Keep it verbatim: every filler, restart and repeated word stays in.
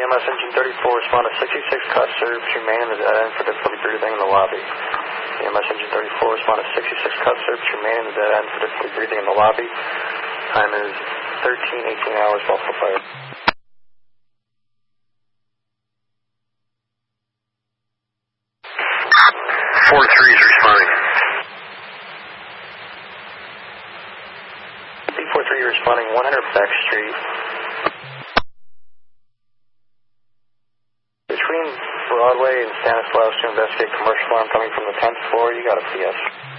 M S Engine thirty-four, respond to sixty-six Custer, remain in the dead end for difficulty breathing in the lobby. E M S Engine thirty-four, respond to sixty-six Custer, remain in the dead end for difficulty breathing in the lobby. Time is thirteen eighteen hours, Buffalo Fire. four three is responding. B four three responding, one hundred Beck Street. Between Broadway and Stanislaus to investigate commercial arm coming from the tenth floor, you got a P S.